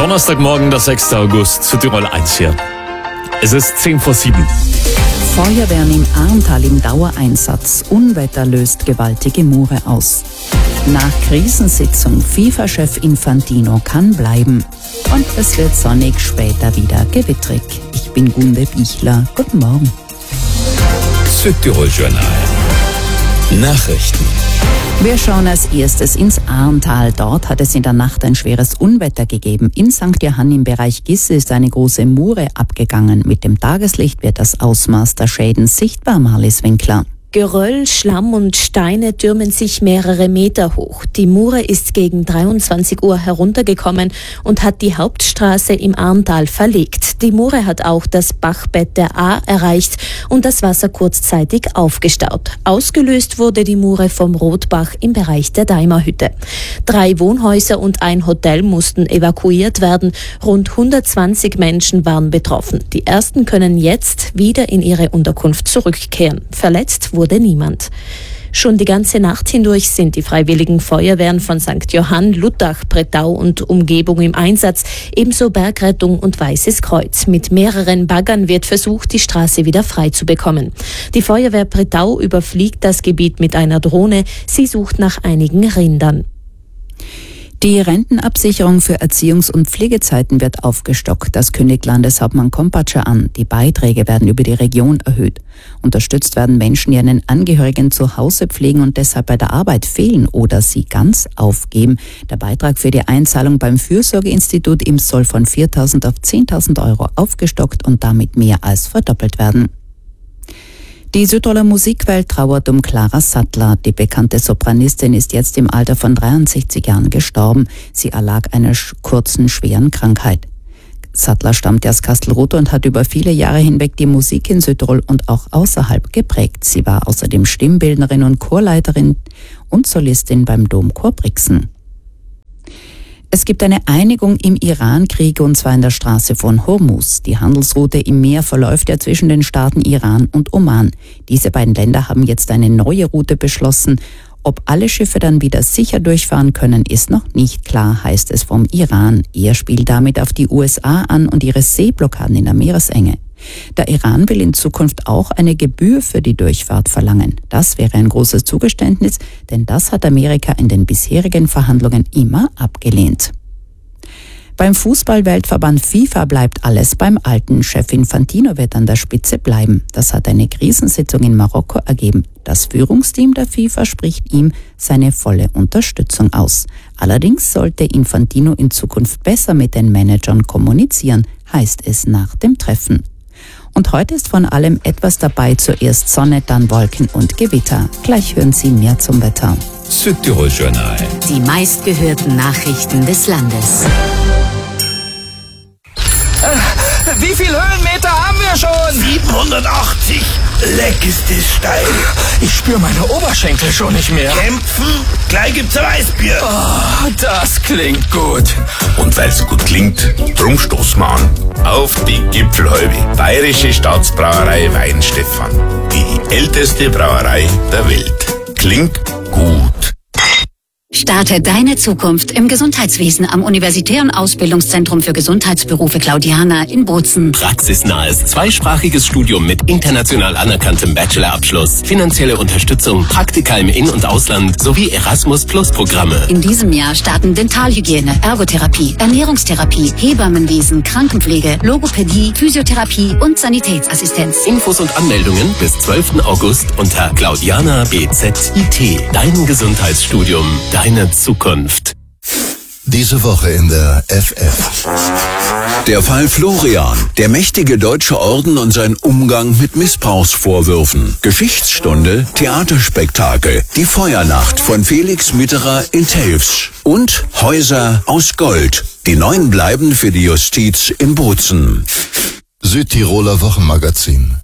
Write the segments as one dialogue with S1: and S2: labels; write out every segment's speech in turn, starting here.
S1: Donnerstagmorgen, der 6. August, Südtirol 1 hier. Es ist 7:10.
S2: Feuerwehren im Ahrntal im Dauereinsatz. Unwetter löst gewaltige Mure aus. Nach Krisensitzung FIFA-Chef Infantino kann bleiben. Und es wird sonnig, später wieder gewittrig. Ich bin Gunde Bichler. Guten Morgen.
S3: Südtirol Journal. Nachrichten.
S2: Wir schauen als erstes ins Ahrntal. Dort hat es in der Nacht ein schweres Unwetter gegeben. In St. Johann im Bereich Gisse ist eine große Mure abgegangen. Mit dem Tageslicht wird das Ausmaß der Schäden sichtbar, Marlies Winkler.
S4: Geröll, Schlamm und Steine türmen sich mehrere Meter hoch. Die Mure ist gegen 23 Uhr heruntergekommen und hat die Hauptstraße im Ahrntal verlegt. Die Mure hat auch das Bachbett der Ahr erreicht und das Wasser kurzzeitig aufgestaut. Ausgelöst wurde die Mure vom Rotbach im Bereich der Daimerhütte. 3 Wohnhäuser und ein Hotel mussten evakuiert werden. Rund 120 Menschen waren betroffen. Die ersten können jetzt wieder in ihre Unterkunft zurückkehren. Verletzt wurde niemand. Schon die ganze Nacht hindurch sind die freiwilligen Feuerwehren von St. Johann, Luttach, Bretau und Umgebung im Einsatz, ebenso Bergrettung und Weißes Kreuz. Mit mehreren Baggern wird versucht, die Straße wieder frei zu bekommen. Die Feuerwehr Bretau überfliegt das Gebiet mit einer Drohne. Sie sucht nach einigen Rindern.
S2: Die Rentenabsicherung für Erziehungs- und Pflegezeiten wird aufgestockt. Das kündigt Landeshauptmann Kompatscher an. Die Beiträge werden über die Region erhöht. Unterstützt werden Menschen, die einen Angehörigen zu Hause pflegen und deshalb bei der Arbeit fehlen oder sie ganz aufgeben. Der Beitrag für die Einzahlung beim Fürsorgeinstitut IMS soll von 4.000 auf 10.000 Euro aufgestockt und damit mehr als verdoppelt werden. Die Südtiroler Musikwelt trauert um Clara Sattler. Die bekannte Sopranistin ist jetzt im Alter von 63 Jahren gestorben. Sie erlag einer kurzen, schweren Krankheit. Sattler stammte aus Kastelruth und hat über viele Jahre hinweg die Musik in Südtirol und auch außerhalb geprägt. Sie war außerdem Stimmbildnerin und Chorleiterin und Solistin beim Domchor Brixen. Es gibt eine Einigung im Iran-Krieg und zwar in der Straße von Hormuz. Die Handelsroute im Meer verläuft ja zwischen den Staaten Iran und Oman. Diese beiden Länder haben jetzt eine neue Route beschlossen. Ob alle Schiffe dann wieder sicher durchfahren können, ist noch nicht klar, heißt es vom Iran. Er spielt damit auf die USA an und ihre Seeblockaden in der Meeresenge. Der Iran will in Zukunft auch eine Gebühr für die Durchfahrt verlangen. Das wäre ein großes Zugeständnis, denn das hat Amerika in den bisherigen Verhandlungen immer abgelehnt. Beim Fußball-Weltverband FIFA bleibt alles beim Alten. Chef Infantino wird an der Spitze bleiben. Das hat eine Krisensitzung in Marokko ergeben. Das Führungsteam der FIFA spricht ihm seine volle Unterstützung aus. Allerdings sollte Infantino in Zukunft besser mit den Managern kommunizieren, heißt es nach dem Treffen. Und heute ist von allem etwas dabei, zuerst Sonne, dann Wolken und Gewitter. Gleich hören Sie mehr zum Wetter.
S3: Südtirol Journal.
S5: Die meistgehörten Nachrichten des Landes.
S6: Wie viel Höhenmeter haben wir schon?
S7: 780. Leck ist es steil.
S6: Ich spüre meine Oberschenkel schon nicht mehr.
S7: Kämpfen? Gleich gibt's ein Weißbier.
S6: Oh, das klingt gut.
S7: Und weil's gut klingt, drum stoßen wir an. Auf die Gipfelhalbe. Bayerische Staatsbrauerei Weinstefan. Die älteste Brauerei der Welt. Klingt gut.
S5: Starte deine Zukunft im Gesundheitswesen am Universitären Ausbildungszentrum für Gesundheitsberufe Claudiana in Bozen.
S8: Praxisnahes, zweisprachiges Studium mit international anerkanntem Bachelorabschluss, finanzielle Unterstützung, Praktika im In- und Ausland sowie Erasmus-Plus-Programme.
S5: In diesem Jahr starten Dentalhygiene, Ergotherapie, Ernährungstherapie, Hebammenwesen, Krankenpflege, Logopädie, Physiotherapie und Sanitätsassistenz.
S8: Infos und Anmeldungen bis 12. August unter Claudiana BZIT. Dein Gesundheitsstudium, deine Zukunft.
S9: Diese Woche in der FF.
S10: Der Fall Florian, der mächtige deutsche Orden und sein Umgang mit Missbrauchsvorwürfen. Geschichtsstunde, Theaterspektakel, die Feuernacht von Felix Mitterer in Telfs und Häuser aus Gold. Die 9 bleiben für die Justiz in Bozen.
S9: Südtiroler Wochenmagazin.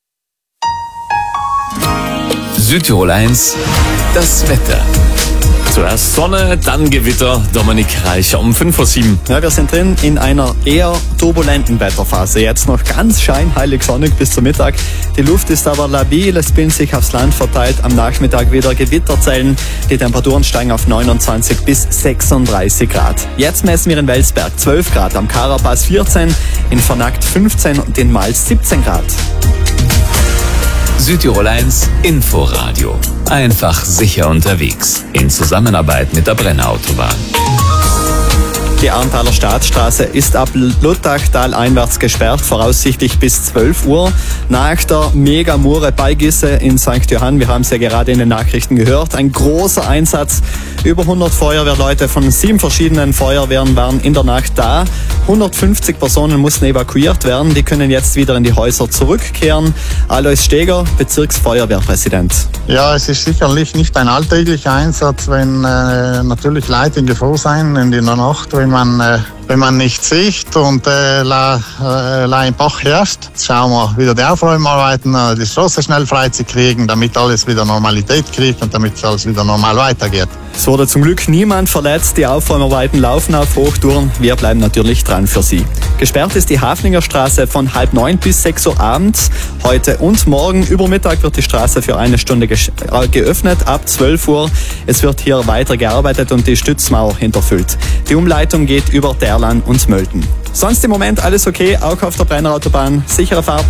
S3: Südtirol 1, das Wetter.
S1: Zuerst Sonne, dann Gewitter. Dominik Reicher um 5:07 Uhr.
S11: Ja, wir sind drin in einer eher turbulenten Wetterphase. Jetzt noch ganz scheinheilig sonnig bis zum Mittag. Die Luft ist aber labil, es bilden sich aufs Land verteilt am Nachmittag wieder Gewitterzellen. Die Temperaturen steigen auf 29 bis 36 Grad. Jetzt messen wir in Welsberg 12 Grad, am Karapass 14, in Vernagt 15 und in Mals 17 Grad.
S3: Südtirol 1 Inforadio. Einfach sicher unterwegs. In Zusammenarbeit mit der Brenner-Autobahn.
S11: Die Arntaler Staatsstraße ist ab Luttachtal einwärts gesperrt, voraussichtlich bis 12 Uhr. Nach der Mega-Mure-Beigisse in St. Johann, wir haben es ja gerade in den Nachrichten gehört, ein großer Einsatz. Über 100 Feuerwehrleute von 7 verschiedenen Feuerwehren waren in der Nacht da. 150 Personen mussten evakuiert werden, die können jetzt wieder in die Häuser zurückkehren. Alois Steger, Bezirksfeuerwehrpräsident.
S12: Ja, es ist sicherlich nicht ein alltäglicher Einsatz, wenn natürlich Leute in Gefahr sind in der Nacht, wenn man nicht sieht und im Bach herrscht. Jetzt schauen wir wieder die Aufräumarbeiten, die Straße schnell frei zu kriegen, damit alles wieder Normalität kriegt und damit alles wieder normal weitergeht.
S11: Es wurde zum Glück niemand verletzt, die Aufräumarbeiten laufen auf Hochtouren. Wir bleiben natürlich dran für Sie. Gesperrt ist die Haflinger Straße von 8:30 bis 6 Uhr abends. Heute und morgen über Mittag wird die Straße für eine Stunde geöffnet, ab 12 Uhr. Es wird hier weiter gearbeitet und die Stützmauer hinterfüllt. Die Umleitung geht über Derlan und Mölten. Sonst im Moment alles okay, auch auf der Brenner-Autobahn. Sichere Fahrt.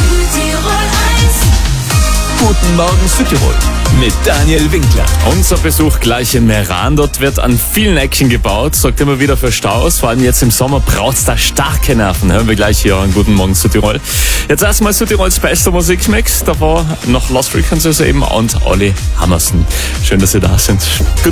S3: Guten Morgen Südtirol mit Daniel Winkler.
S1: Unser Besuch gleich in Meran. Dort wird an vielen Ecken gebaut, sorgt immer wieder für Staus. Vor allem jetzt im Sommer braut's da starke Nerven. Hören wir gleich hier an Guten Morgen Südtirol. Jetzt erstmal Südtirols bester Musikmix. Davor noch Lost Frequencies eben und Olli Hammersen. Schön, dass Sie da sind. Guten